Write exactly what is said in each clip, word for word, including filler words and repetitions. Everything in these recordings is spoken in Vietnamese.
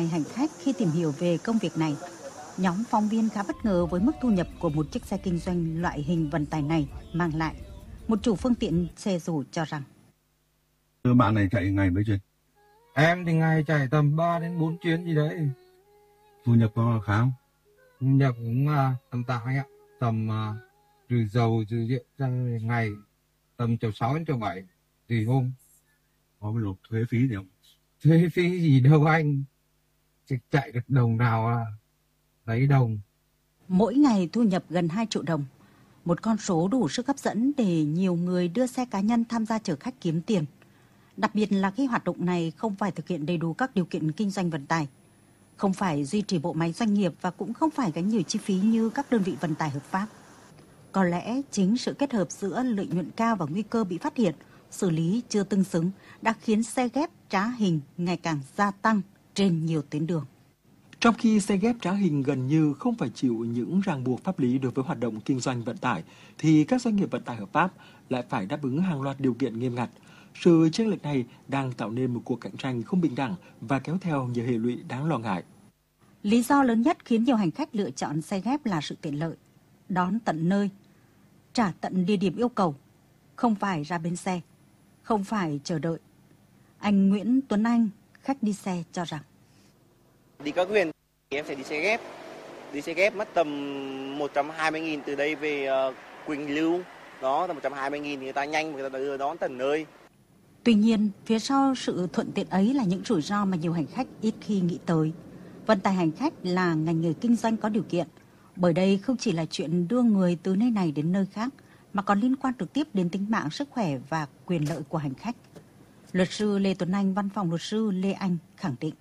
vài hành khách khi tìm hiểu về công việc này. Nhóm phóng viên khá bất ngờ với mức thu nhập của một chiếc xe kinh doanh loại hình vận tải này mang lại. Một chủ phương tiện xe dù cho rằng: Bạn này chạy ngày mấy chuyến? Em thì ngày chạy tầm ba đến bốn chuyến gì đấy. Thu nhập có khá không? Thu nhập cũng uh, tầm tạm anh ạ. Tầm uh, trừ dầu, trừ điện ra ngày tầm triệu sáu đến triệu bảy tùy hôm. Có bị nộp thuế phí gì không? Thuế phí gì đâu anh. Chỉ chạy được đồng nào à, lấy đồng. Mỗi ngày thu nhập gần hai triệu đồng. Một con số đủ sức hấp dẫn để nhiều người đưa xe cá nhân tham gia chở khách kiếm tiền. Đặc biệt là khi hoạt động này không phải thực hiện đầy đủ các điều kiện kinh doanh vận tải, không phải duy trì bộ máy doanh nghiệp và cũng không phải gánh nhiều chi phí như các đơn vị vận tải hợp pháp. Có lẽ chính sự kết hợp giữa lợi nhuận cao và nguy cơ bị phát hiện, xử lý chưa tương xứng đã khiến xe ghép trá hình ngày càng gia tăng trên nhiều tuyến đường. Trong khi xe ghép trá hình gần như không phải chịu những ràng buộc pháp lý đối với hoạt động kinh doanh vận tải, thì các doanh nghiệp vận tải hợp pháp lại phải đáp ứng hàng loạt điều kiện nghiêm ngặt. Sự chênh lệch này đang tạo nên một cuộc cạnh tranh không bình đẳng và kéo theo nhiều hệ lụy đáng lo ngại. Lý do lớn nhất khiến nhiều hành khách lựa chọn xe ghép là sự tiện lợi, đón tận nơi, trả tận địa điểm yêu cầu, không phải ra bến xe, không phải chờ đợi. Anh Nguyễn Tuấn Anh, khách đi xe cho rằng: Đi các huyện em sẽ đi xe ghép. Đi xe ghép mất tầm một trăm hai mươi nghìn từ đây về uh, Quỳnh Lưu. Đó, tầm một trăm hai mươi nghìn thì người ta nhanh, người ta đưa đón tận nơi. Tuy nhiên, phía sau sự thuận tiện ấy là những rủi ro mà nhiều hành khách ít khi nghĩ tới. Vận tải hành khách là ngành nghề kinh doanh có điều kiện, bởi đây không chỉ là chuyện đưa người từ nơi này đến nơi khác, mà còn liên quan trực tiếp đến tính mạng, sức khỏe và quyền lợi của hành khách. Luật sư Lê Tuấn Anh, văn phòng luật sư Lê Anh khẳng định: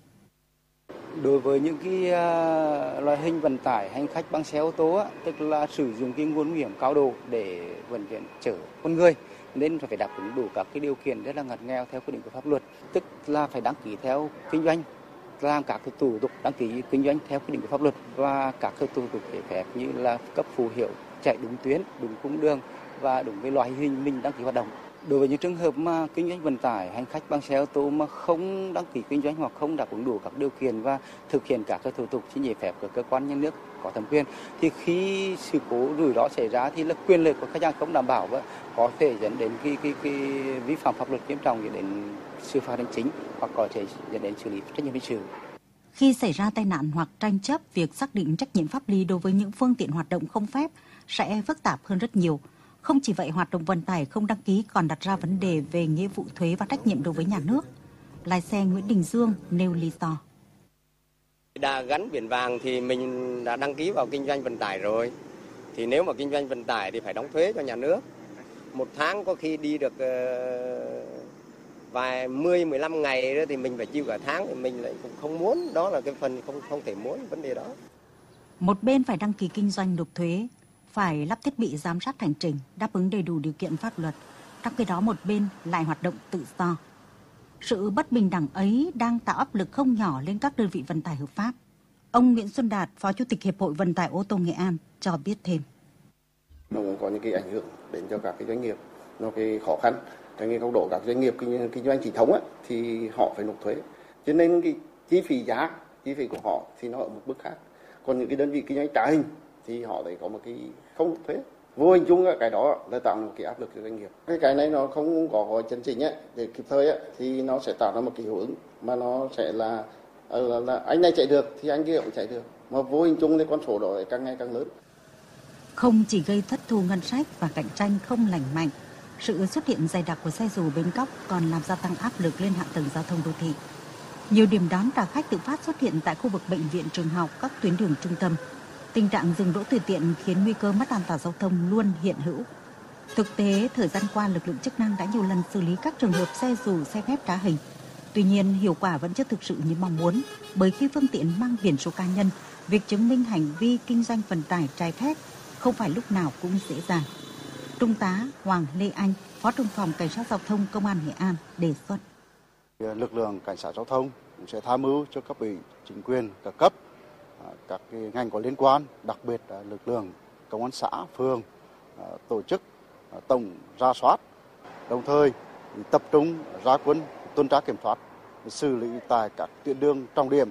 Đối với những cái uh, loại hình vận tải hành khách bằng xe ô tô, á, tức là sử dụng cái nguồn nguy hiểm cao độ để vận chuyển chở con người, nên phải đáp ứng đủ các cái điều kiện rất là ngặt nghèo theo quy định của pháp luật, tức là phải đăng ký theo kinh doanh, làm các cái thủ tục đăng ký kinh doanh theo quy định của pháp luật và các cái thủ tục giấy phép như là cấp phù hiệu, chạy đúng tuyến, đúng cung đường và đúng với loại hình mình đăng ký hoạt động. Đối với những trường hợp mà kinh doanh vận tải hành khách bằng xe ô tô mà không đăng ký kinh doanh hoặc không đáp ứng đủ các điều kiện và thực hiện các cái thủ tục xin giấy phép của cơ quan nhà nước có thẩm quyền, thì khi sự cố rủi ro xảy ra thì là quyền lợi của khách hàng không đảm bảo và có thể dẫn đến cái cái cái vi phạm pháp luật nghiêm trọng, dẫn đến xử phạt hành chính hoặc có thể dẫn đến xử lý trách nhiệm hình sự. Khi xảy ra tai nạn hoặc tranh chấp, việc xác định trách nhiệm pháp lý đối với những phương tiện hoạt động không phép sẽ phức tạp hơn rất nhiều. Không chỉ vậy, hoạt động vận tải không đăng ký còn đặt ra vấn đề về nghĩa vụ thuế và trách nhiệm đối với nhà nước. Lái xe Nguyễn Đình Dương nêu lý do: Đã gắn biển vàng thì mình đã đăng ký vào kinh doanh vận tải rồi. Thì nếu mà kinh doanh vận tải thì phải đóng thuế cho nhà nước. Một tháng có khi đi được vài mười, mười lăm ngày đó thì mình phải chịu cả tháng, thì mình lại cũng không muốn. Đó là cái phần không không thể muốn vấn đề đó. Một bên phải đăng ký kinh doanh nộp thuế, phải lắp thiết bị giám sát hành trình, đáp ứng đầy đủ điều kiện pháp luật. Trong khi đó một bên lại hoạt động tự do. Sự bất bình đẳng ấy đang tạo áp lực không nhỏ lên các đơn vị vận tải hợp pháp. Ông Nguyễn Xuân Đạt, Phó Chủ tịch Hiệp hội Vận tải ô tô Nghệ An cho biết thêm: Nó cũng có những cái ảnh hưởng đến cho các cái doanh nghiệp, nó cái khó khăn. Trong cái góc độ các doanh nghiệp kinh, kinh doanh chính thống á, thì họ phải nộp thuế. Cho nên cái chi phí giá, chi phí của họ thì nó ở một mức khác. Còn những cái đơn vị kinh doanh trá hình thì họ lại có một cái không nộp thuế. Vô hình chung cái đó là tạo một cái áp lực cho doanh nghiệp. Cái cái này nó không có gói chân chính ấy, để kịp thời ấy, thì nó sẽ tạo ra một cái hiệu ứng mà nó sẽ là, là, là anh này chạy được thì anh kia cũng chạy được. Mà vô hình chung thì con số đó lại càng ngày càng lớn. Không chỉ gây thất thu ngân sách và cạnh tranh không lành mạnh, sự xuất hiện dày đặc của xe dù bến cóc còn làm gia tăng áp lực lên hạ tầng giao thông đô thị. Nhiều điểm đón trả khách tự phát xuất hiện tại khu vực bệnh viện, trường học, các tuyến đường trung tâm. Tình trạng dừng đỗ tùy tiện khiến nguy cơ mất an toàn giao thông luôn hiện hữu. Thực tế, thời gian qua lực lượng chức năng đã nhiều lần xử lý các trường hợp xe dù, xe ghép trá hình. Tuy nhiên, hiệu quả vẫn chưa thực sự như mong muốn, bởi khi phương tiện mang biển số cá nhân, việc chứng minh hành vi kinh doanh vận tải trái phép không phải lúc nào cũng dễ dàng. Trung tá Hoàng Lê Anh, Phó trưởng phòng Cảnh sát Giao thông Công an Nghệ An đề xuất: lực lượng cảnh sát giao thông cũng sẽ tham mưu cho cấp ủy, chính quyền các cấp, các ngành có liên quan, đặc biệt là lực lượng công an xã, phường tổ chức tổng rà soát, đồng thời tập trung ra quân tuần tra kiểm soát, xử lý tại các tuyến đường trọng điểm